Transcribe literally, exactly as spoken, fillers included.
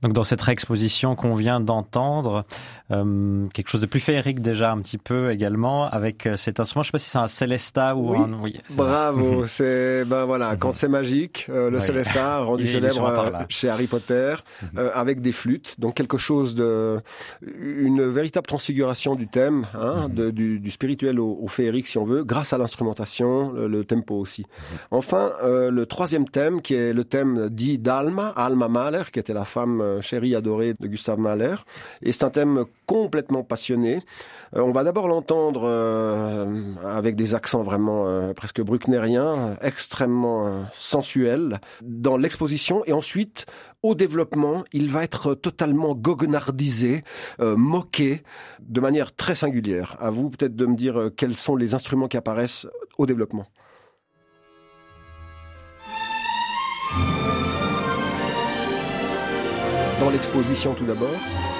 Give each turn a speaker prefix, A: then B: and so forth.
A: Donc dans cette réexposition qu'on vient d'entendre, euh, quelque chose de plus féerique déjà un petit peu également avec cet instrument. Je ne sais pas si c'est un Célesta ou
B: oui,
A: un... Oui, c'est
B: bravo.
A: Ça.
B: c'est ben voilà, quand c'est magique, euh, le oui. Célesta rendu célèbre euh, chez Harry Potter mm-hmm. euh, avec des flûtes. Donc quelque chose de, une véritable transfiguration du thème, hein, mm-hmm. de, du, du spirituel au, au féerique si on veut, grâce à l'instrumentation, le, le tempo aussi. Mm-hmm. Enfin, euh, le troisième thème qui est le thème dit d'Alma, Alma Mahler, qui était la femme chérie adorée de Gustav Mahler, et c'est un thème complètement passionné. Euh, on va d'abord l'entendre euh, avec des accents vraiment euh, presque bruckneriens, extrêmement euh, sensuels dans l'exposition, et ensuite au développement, il va être totalement goguenardisé, euh, moqué, de manière très singulière. À vous peut-être de me dire euh, quels sont les instruments qui apparaissent au développement. Dans l'exposition tout d'abord.